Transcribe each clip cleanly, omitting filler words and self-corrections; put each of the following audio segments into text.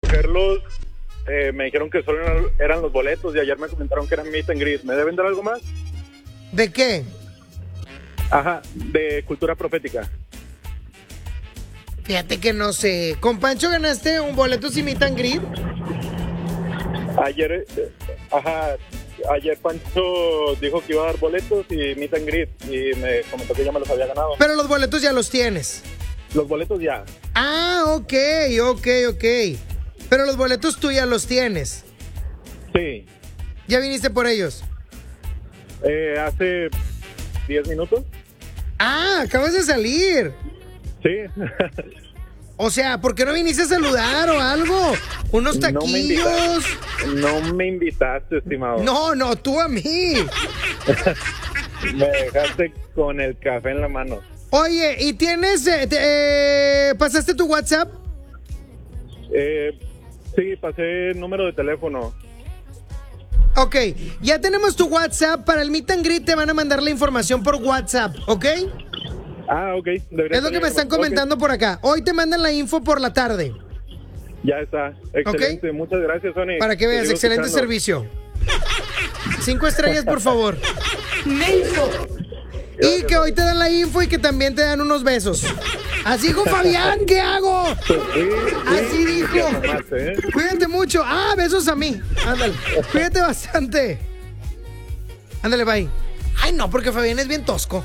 recogerlos, me dijeron que solo eran los boletos y ayer me comentaron que eran meet and greet. ¿Me deben dar algo más? ¿De qué? Ajá, de cultura profética. Fíjate que no sé. ¿Con Pancho ganaste un boleto y meet and greet? Ayer, ayer Pancho dijo que iba a dar boletos y meet and greet y me comentó que ya me los había ganado. Pero los boletos ya los tienes. Los boletos ya. Ah, ok. Pero los boletos tú ya los tienes. Sí. ¿Ya viniste por ellos? Hace 10 minutos. Ah, acabas de salir. Sí. O sea, ¿por qué no viniste a saludar o algo? Unos taquillos. No me invitaste, estimado. No, tú a mí. Me dejaste con el café en la mano. Oye, ¿y tienes, pasaste tu WhatsApp? Sí, pasé el número de teléfono. Ok, ya tenemos tu WhatsApp. Para el meet and greet te van a mandar la información por WhatsApp, ¿ok? Ah, ok. Es lo que me están comentando por acá. Hoy te mandan la info por la tarde. Ya está. Excelente. ¿Okay? Muchas gracias, Sony. Para que veas, excelente servicio. 5 estrellas, por favor. Y que hoy te dan la info y que también te dan unos besos. Así dijo Fabián, ¿qué hago? Así dijo. Cuídate mucho. Ah, besos a mí. Ándale. Cuídate bastante. Ándale, bye. Ay, no, porque Fabián es bien tosco.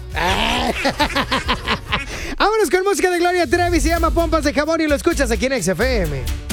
Vámonos con música de Gloria Trevi. Se llama Pompas de Jabón y lo escuchas aquí en XFM.